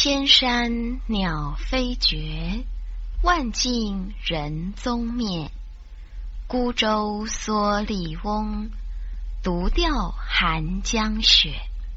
千山鸟飞绝，万径人踪灭。孤舟蓑笠翁，独钓寒江雪。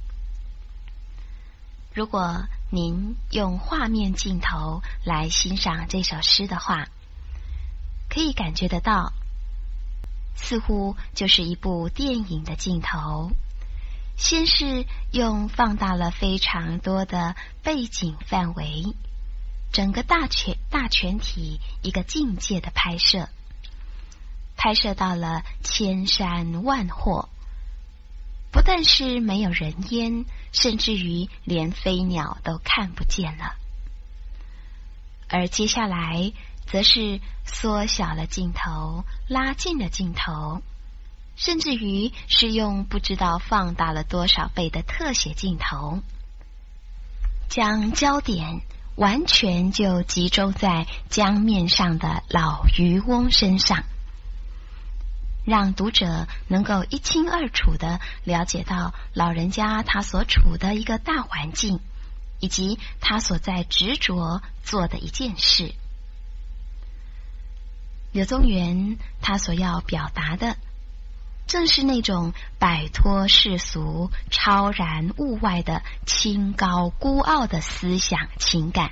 如果您用画面镜头来欣赏这首诗的话，可以感觉得到，似乎就是一部电影的镜头。先是用放大了非常多的背景范围，整个大全体一个境界的拍摄，拍摄到了千山万壑，不但是没有人烟，甚至于连飞鸟都看不见了。而接下来则是缩小了镜头，拉近了镜头，甚至于是用不知道放大了多少倍的特写镜头，将焦点完全就集中在江面上的老渔翁身上，让读者能够一清二楚地了解到老人家他所处的一个大环境，以及他所在执着做的一件事。柳宗元他所要表达的正是那种摆脱世俗、超然物外的清高孤傲的思想情感。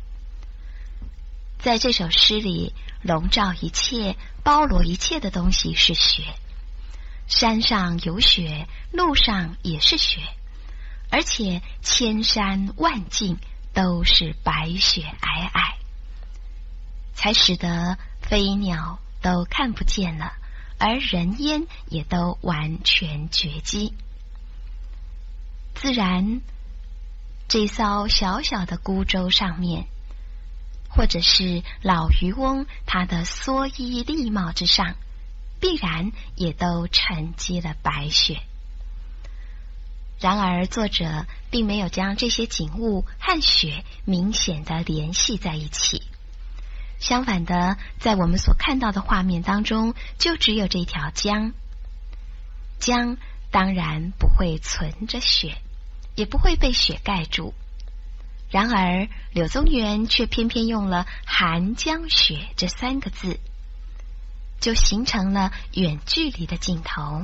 在这首诗里，笼罩一切、包罗一切的东西是雪。山上有雪，路上也是雪，而且千山万径都是白雪皑皑，才使得飞鸟都看不见了，而人烟也都完全绝迹。自然，这艘小小的孤舟上面，或者是老渔翁他的蓑衣笠帽之上，必然也都沉积了白雪。然而作者并没有将这些景物和雪明显的联系在一起，相反的，在我们所看到的画面当中，就只有这条江。江当然不会存着雪，也不会被雪盖住。然而柳宗元却偏偏用了寒江雪这3个字，就形成了远距离的镜头，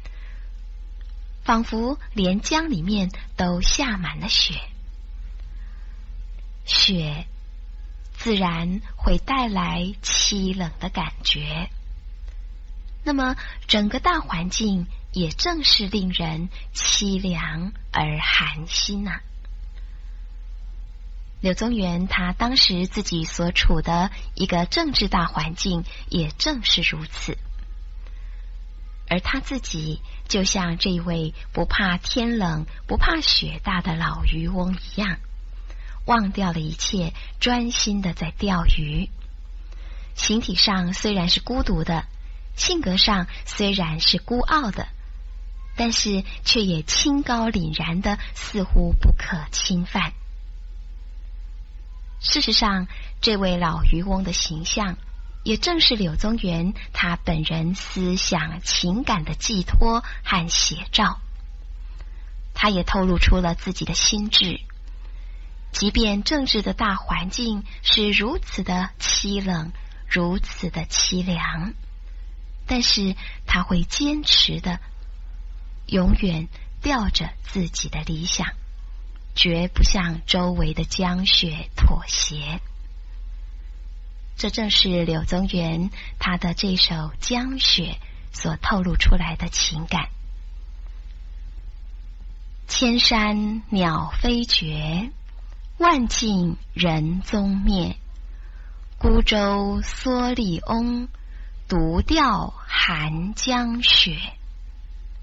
仿佛连江里面都下满了雪。雪自然会带来凄冷的感觉，那么整个大环境也正是令人凄凉而寒心啊。柳宗元他当时自己所处的一个政治大环境也正是如此，而他自己就像这位不怕天冷不怕雪大的老渔翁一样，忘掉了一切，专心的在钓鱼。形体上虽然是孤独的，性格上虽然是孤傲的，但是却也清高凛然的，似乎不可侵犯。事实上，这位老渔翁的形象也正是柳宗元他本人思想情感的寄托和写照。他也透露出了自己的心智，即便政治的大环境是如此的凄冷，如此的凄凉，但是他会坚持的永远吊着自己的理想，绝不向周围的江雪妥协。这正是柳宗元他的这首《江雪》所透露出来的情感。千山鸟飞绝，万径人踪灭。孤舟蓑笠翁，独钓寒江雪。